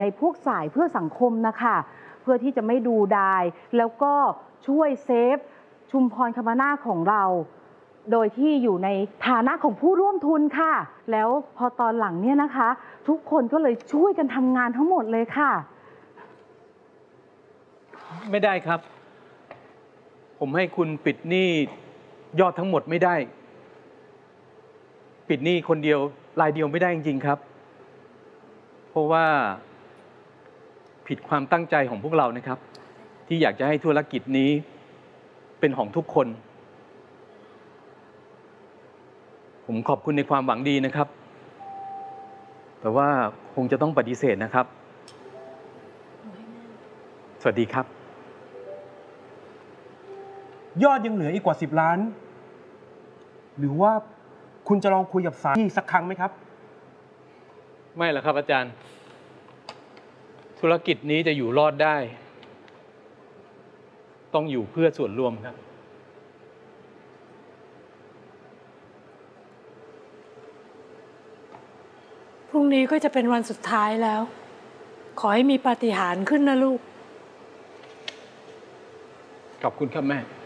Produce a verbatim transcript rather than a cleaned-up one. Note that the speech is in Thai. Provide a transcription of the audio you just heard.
ในพวกสายเพื่อสังคมนะคะเพื่อที่จะไม่ดูดายแล้วก็ช่วยเซฟชุมพรคมนาของเรา โดยที่อยู่ในฐานะของผู้ร่วมทุนค่ะแล้วพอตอนหลังเนี่ยนะคะทุกคนก็เลยช่วยกันทำงานทั้งหมดเลยค่ะไม่ได้ครับผมให้คุณปิดหนี้ยอดทั้งหมดไม่ได้ปิดหนี้คนเดียวรายเดียวไม่ได้จริงๆครับเพราะว่าผิดความตั้งใจของพวกเรานะครับที่อยากจะให้ธุรกิจนี้เป็นของทุกคนผมขอบคุณในความหวังดีนะครับแต่ว่าคงจะต้องปฏิเสธนะครับสวัสดีครับยอดยังเหลืออีกกว่าสิบล้านหรือว่าคุณจะลองคุยกับศาลที่สักครั้งไหมครับไม่หรอกครับอาจารย์ธุรกิจนี้จะอยู่รอดได้ต้องอยู่เพื่อส่วนรวมครับพรุ่งนี้ก็จะเป็นวันสุดท้ายแล้ว ขอให้มีปาฏิหาริย์ขึ้นนะลูกขอบคุณครับแม่